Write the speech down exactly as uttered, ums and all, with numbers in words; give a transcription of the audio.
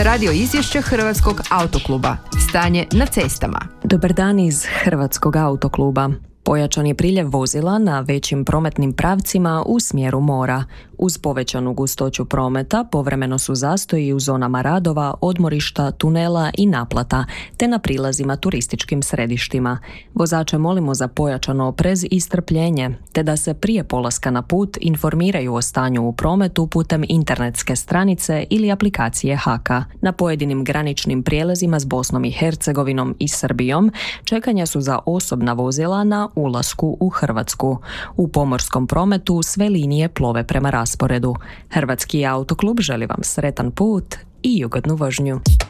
Radio izvješće Hrvatskog autokluba. Stanje na cestama. Dobar dan iz Hrvatskog autokluba. Pojačan je priljev vozila na većim prometnim pravcima u smjeru mora. Uz povećanu gustoću prometa povremeno su zastoji u zonama radova, odmorišta, tunela i naplata, te na prilazima turističkim središtima. Vozače molimo za pojačan oprez i strpljenje, te da se prije polaska na put informiraju o stanju u prometu putem internetske stranice ili aplikacije Haka. Na pojedinim graničnim prijelazima s Bosnom i Hercegovinom i Srbijom čekanja su za osobna vozila na ulasku u Hrvatsku. U pomorskom prometu sve linije plove prema rasporedu. Hrvatski autoklub želi vam sretan put i ugodnu vožnju.